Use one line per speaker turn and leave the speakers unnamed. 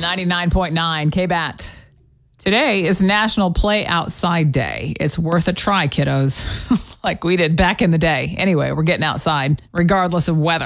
99.9 KBAT. Today is National Play Outside Day. It's worth a try, kiddos, like we did back in the day. Anyway, we're getting outside regardless of weather.